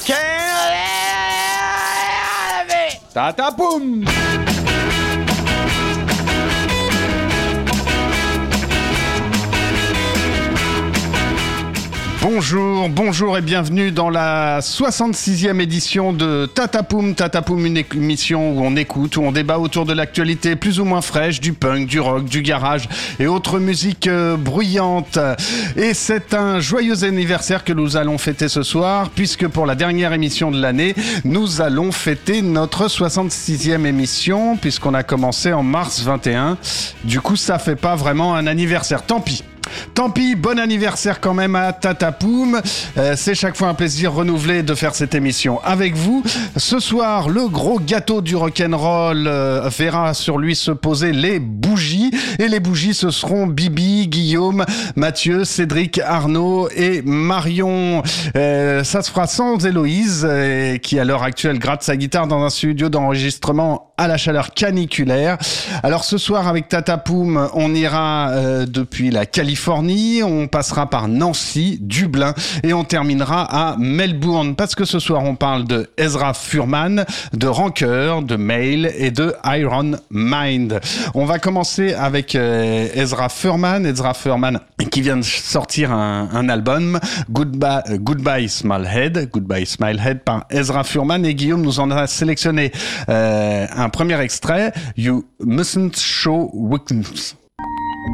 Tatapoum. Bonjour et bienvenue dans la 66e édition de Tatapoum. Tatapoum, une émission où on écoute, où on débat autour de l'actualité plus ou moins fraîche, du punk, du rock, du garage et autres musiques bruyantes. Et c'est un joyeux anniversaire que nous allons fêter ce soir, puisque pour la dernière émission de l'année, nous allons fêter notre 66e émission, puisqu'on a commencé en mars 21. Du coup, ça fait pas vraiment un anniversaire, tant pis. Tant pis, bon anniversaire quand même à Tatapoum. C'est chaque fois un plaisir renouvelé de faire cette émission avec vous. Ce soir, le gros gâteau du rock'n'roll verra sur lui se poser les bougies. Et les bougies, ce seront Bibi, Guillaume, Mathieu, Cédric, Arnaud et Marion. Ça se fera sans Héloïse, qui à l'heure actuelle gratte sa guitare dans un studio d'enregistrement à la chaleur caniculaire. Alors ce soir, avec Tatapoum, on ira depuis la Californie, on passera par Nancy, Dublin et on terminera à Melbourne, parce que ce soir on parle de Ezra Furman, de Rancœur, de Mail et de Iron Mind. On va commencer avec Ezra Furman qui vient de sortir un album, Goodbye Smilehead par Ezra Furman, et Guillaume nous en a sélectionné un premier extrait, You Mustn't Show Weakness.